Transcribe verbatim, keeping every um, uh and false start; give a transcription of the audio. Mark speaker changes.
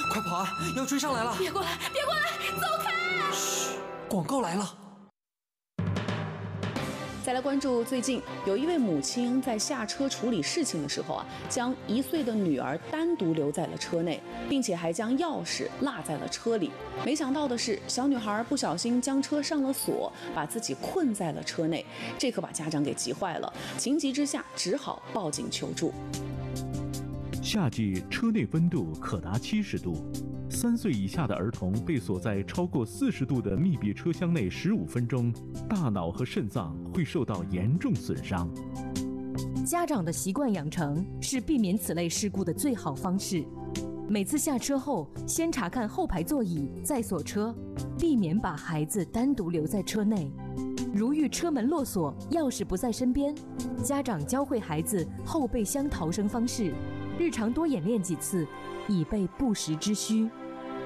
Speaker 1: 快跑啊！要追上来了！
Speaker 2: 别过来，别过来，走开！
Speaker 1: 嘘，广告来了。
Speaker 3: 再来关注最近有一位母亲在下车处理事情的时候啊，将一岁的女儿单独留在了车内，并且还将钥匙落在了车里。没想到的是，小女孩不小心将车上了锁，把自己困在了车内，这可把家长给急坏了。情急之下，只好报警求助。
Speaker 4: 夏季车内温度可达七十度，三岁以下的儿童被锁在超过四十度的密闭车厢内十五分钟，大脑和肾脏会受到严重损伤。
Speaker 5: 家长的习惯养成是避免此类事故的最好方式。每次下车后，先查看后排座椅，再锁车，避免把孩子单独留在车内。如遇车门落锁，钥匙不在身边，家长教会孩子后备箱逃生方式，日常多演练几次，以备不时之需。